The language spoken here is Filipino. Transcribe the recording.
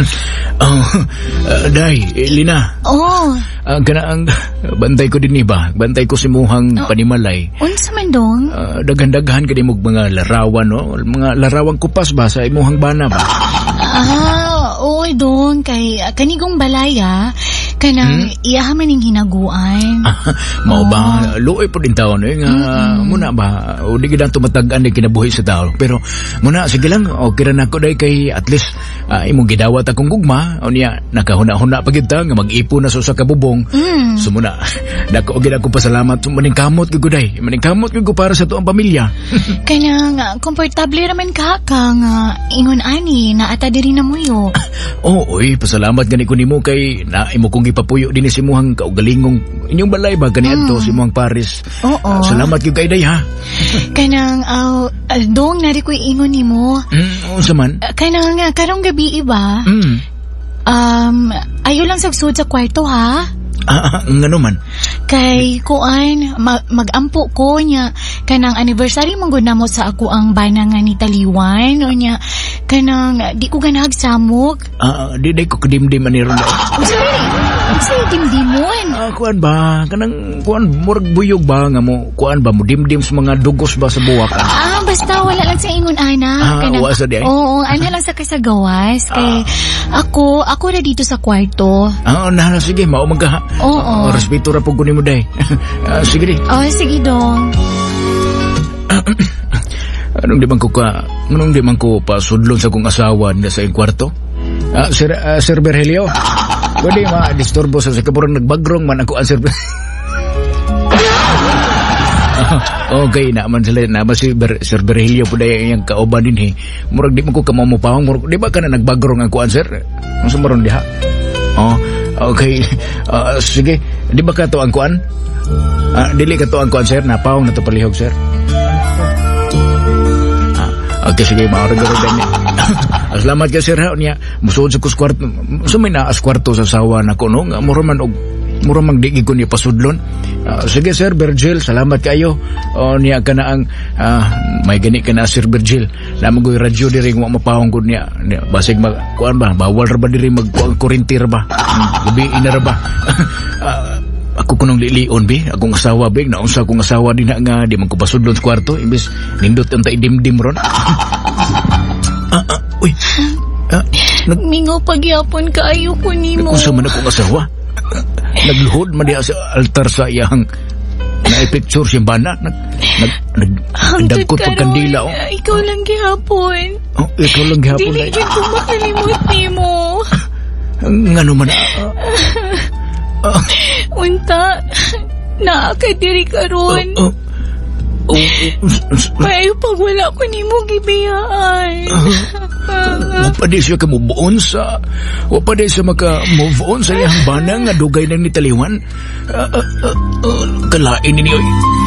Oh, day, Lina. Oh, Ang bantay ko din ba? Bantay ko si muhang panimalay. unsa man dong? Daghan-daghan ka din mo mga larawan, no? Mga larawang kupas ba sa imuhang bana ba? Oo dong, kay kanigong balaya, kanang iyahaman ning hinaguan. Mao ba? Luoy po din taon, eh, nga, muna ba? O di gidang tumatagan na kinabuhi sa tao. Pero, muna, sige lang, okay na ako day kay at least, imong gidawat akong gugma, o niya, nakahuna-huna pa kita, nga mag-ipo na sa kabubong. So muna, dako gid ako pasalamat, maningkamot ko day, maningkamot ko para sa tuang pamilya. Kanang komportable raman ka nga ingon ani na ata diri na muyo. Oy, pasalamat gani ko nimo kay na imo kong ipapuyo din si muhang kaugalingong inyong balay ba ganiadto si muhang Paris. Oo. Salamat gyud kay day ha. Kanang dong nari ko ingon nimo. Unsa man? Kanang karong gabi iba. Ayo lang sagsud sa kwarto ha. Ngano man? Kay kuan magampo ko nya kanang anniversary man gud namo sa ako ang bana nga ni Taliwan o nya kanang di ko ganag samok. Di ko kadimdim ani ron. Sorry dimdimon. Kuan ba? Kanang kuan murag buyog ba nga mo? Kuan ba mo dimdim sa mga dugos ba sa buwak? Basta wala lang sa ingon ana. Wasa di ay? Oo, ana lang sa kasagawas kay ako na dito sa kwarto. Na sige, mao magka. Oo. Respeto ra pug kunin mo day. Sige di. Oh, sige dong. Anong di man ko pasudlon sa kong asawa na sa iyong kwarto? Sir Berhelio, pwede ma-disturbo sa kaburang nagbagrong man ako ang Sir Okay, naman sila, si Sir Berhelio po dahil yung kauban din murag di man ko kamamupawang, murag di ba ka na nagbagrong ang kuan Sir? Ang sumaron diha? Okay, sige, di ba ka to ang kuan? Dili ka to ang kuan Sir, napawang na to palihog Sir. Okay, sige, maarag-aragan niya. Salamat ka, Sir, ha? Niya, musuod sa kwarto. Sumay na as kwarto sa sawa na ko, no? Muraman digig ko niya pasudlon. Sige, Sir Virgil, salamat kayo. Niya ka na ang, may gani ka na, Sir Virgil. Lamang ko yung radyo diri, mapawang ko niya. Basig, kuan ba? Bawal ra ba diri, kurintir ba? Gabi, ina ra ba? Ako kunong lilion bi, akong asawa bi, naunsa akong asawa din nga di man ko pasudlon sa kwarto, imbes nindot ang taidimdim ron. Uy. Mingaw pagyapon kaayo ko nimo. Kung sa man akong asawa, nagluhod man diha sa altar sa iyang na-picture siyang bana, nagdagkot pagkandila. Ikaw lang gihapon. Ikaw lang gihapon. Dili gyud ko makalimot nimo. Ngano man Unta, naakadiri ka ron. Payo pag wala ko ni mo gibiyaan. Wapade siya ka move on sa wapade siya maka-move on sa iyang banang nga dugay na ni Taliwan. Kalain ninyo.